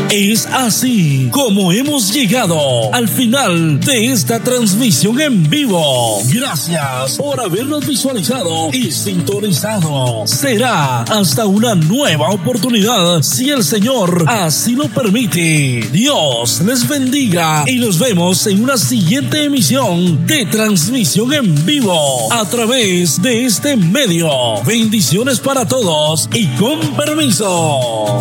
Es así como hemos llegado al final de esta transmisión en vivo. Gracias por habernos visualizado y sintonizado. Será hasta una nueva oportunidad, si el Señor así lo permite. Dios les bendiga y nos vemos en una siguiente emisión de transmisión en vivo a través de este medio. Bendiciones para todos y con permiso.